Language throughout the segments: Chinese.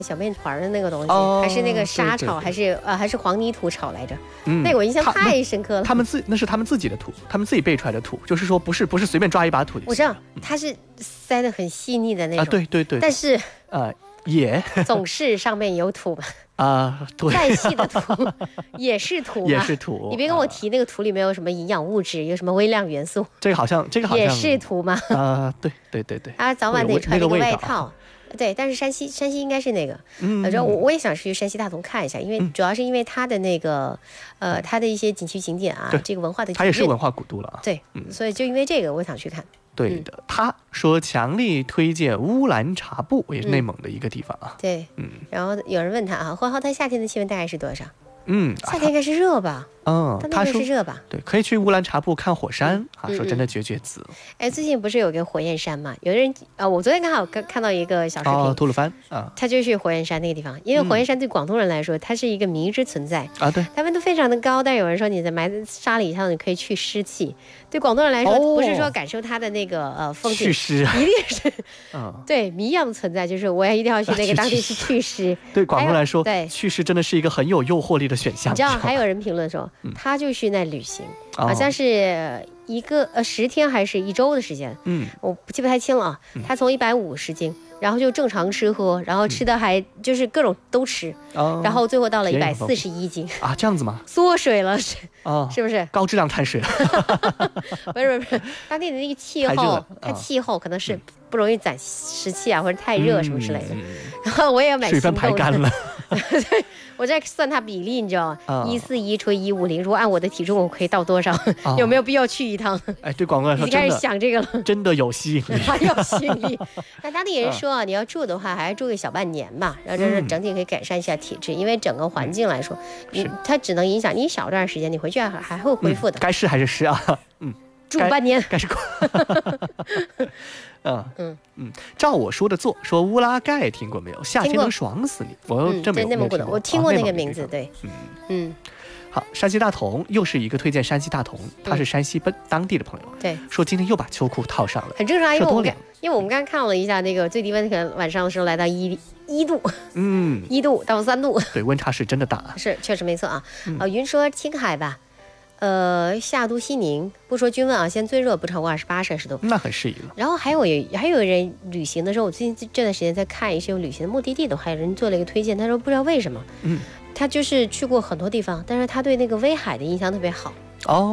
小面团的那个东西，还是那个沙炒，还是黄泥土炒来着？那个我印象太深刻了。 那是他们自己的土，他们自己备出来的土，就是说不是随便抓一把土。 我知道它是塞得很细腻的那种。 对。 但是也总是上面有土嘛。 对， 再细的土也是土嘛， 也是土。 你别跟我提那个土里面有什么营养物质，有什么微量元素。 这个好像也是土嘛。 对。 他早晚得穿那个外套。对，但是山西应该是那个，我也想去山西大同看一下，因为主要是因为它的那个，它的一些景区景点啊，这个文化的， 它也是文化古都了啊。 对，所以就因为这个，我想去看。 对的，他说强力推荐乌兰察布，也是内蒙的一个地方啊。 对，然后有人问他啊，黄浩他夏天的气温大概是多少？夏天应该是热吧？他说是热吧？ 对，可以去乌兰察布看火山说真的绝子。 最近不是有个火焰山嘛？有的人我昨天刚好看到一个小视频， 吐鲁番他就是火焰山那个地方，因为火焰山对广东人来说，它是一个迷之存在对， 它温度非常的高，但有人说你在埋在沙里上，你可以去湿气。对广东人来说，不是说感受它的那个风景， 祛湿， 一定是对谜一样的存在，就是我也一定要去那个当地去祛湿。 对广东来说， 对祛湿真的是一个很有诱惑力的选项。 你知道还有人评论说，他就去那旅行，好像是一个10天还是1周的时间，我记不太清了啊。他从150斤，然后就正常吃喝，然后吃的还就是各种都吃，然后最后到了141斤这样子吗？ 缩水了是不是？ 高质量碳水。 不是，当地的那个气候，它气候可能是不容易攒湿气啊，或者太热什么之类的。然后我也要买水分排干了。 对，我在算它比例，你知道吗？141除以150，如果按我的体重，我可以到多少？有没有必要去一趟？ 对广东来说， 已经开始想这个了， 真的有吸引力， 有吸引力。那当地人说你要住的话，还是住个小半年吧，然后这整体可以改善一下体质，因为整个环境来说，它只能影响你小段时间，你回去还会恢复的。 该湿还是湿啊， 住半年， 该是。照我说的做，说乌拉盖听过没有？夏天能爽死你！我真没有听过， 我听过那个名字，对， 好，山西大同又是一个推荐山西大同，他是山西当地的朋友， 对， 说今天又把秋裤套上了， 很正常，因为我们刚刚看了一下那个最低温，可能晚上的时候来到1度，1度到3度， 对，温差是真的大， 是确实没错啊。云说青海吧。夏都西宁，不说均温啊，现在最热不超过28摄氏度， 那很适宜了。 然后还有人旅行的时候，我最近这段时间在看一些旅行的目的地，都还有人做了一个推荐，他说不知道为什么，他就是去过很多地方，但是他对那个威海的印象特别好。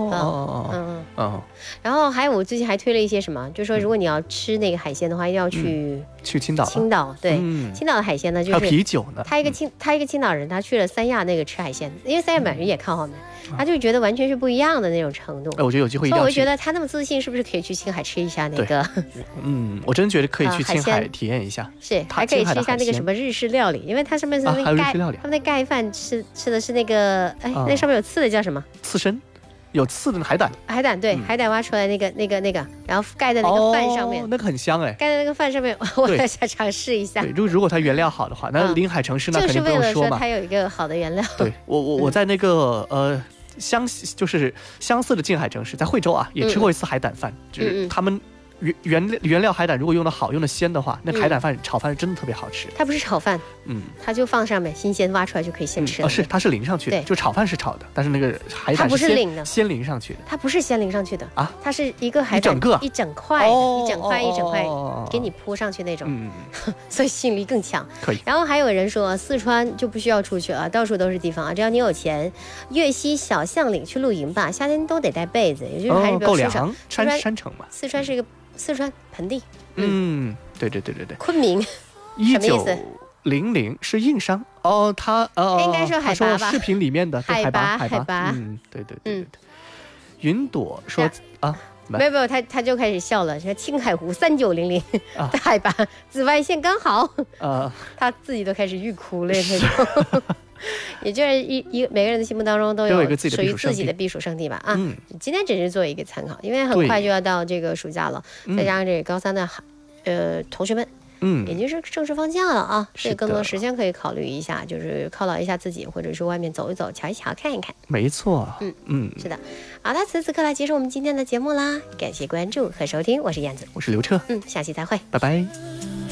然后还有我最近还推了一些什么，就是说如果你要吃那个海鲜的话，一定要去青岛，对，青岛的海鲜呢，就是还有啤酒呢。 他一个青岛人，他去了三亚那个吃海鲜，因为三亚本身也靠后面，他就觉得完全是不一样的那种程度。 我觉得有机会一定要去。 所以我觉得他那么自信，是不是可以去青海吃一下那个？ 我真觉得可以去青海体验一下。 是，还可以吃一下那个什么日式料理，因为它上面是那个盖，他们那盖饭吃的是那个，那上面有刺的叫什么？ 刺身。有刺的海胆， 对，海胆挖出来那个，然后盖在那个饭上面， 那个很香哎， 盖在那个饭上面，我也想尝试一下。 对，如果它原料好的话，那临海城市那肯定不用说嘛。就是为了说它有一个好的原料。 对，我在那个就是相似的近海城市，在惠州啊，也吃过一次海胆饭，就是他们。原料海胆如果用的好，用的鲜的话，那海胆饭炒饭是真的特别好吃。 它不是炒饭，它就放上面，新鲜挖出来就可以现吃了。 它是淋上去的，就炒饭是炒的，但是那个海胆它不是淋的， 先淋上去的。 它不是先淋上去的啊， 它是一个海胆一整块给你铺上去那种，所以吸引力更强。 可以。 然后还有人说四川就不需要出去了，到处都是地方啊，只要你有钱，粤西小巷里去露营吧，夏天都得带被子，也就是还是比较舒爽。 山城嘛， 四川是一个。四川盆地， 对， 昆明，什么意思 ？10是硬伤他应该说海拔吧？ 视频里面的海拔， 对。云朵说没有，他就开始笑了，说青海湖3900的海拔，紫外线刚好，他自己都开始欲哭了那种。也就是每个人的心目当中都有属于自己的避暑胜地吧啊！今天只是做一个参考，因为很快就要到这个暑假了，再加上这个高3的同学们，已经是正式放假了啊，所以更多时间可以考虑一下，就是犒劳一下自己，或者说外面走一走、瞧一瞧、看一看。 没错， 是的。好的，此刻来结束我们今天的节目啦，感谢关注和收听，我是燕子， 我是刘彻， 下期再会， 拜拜。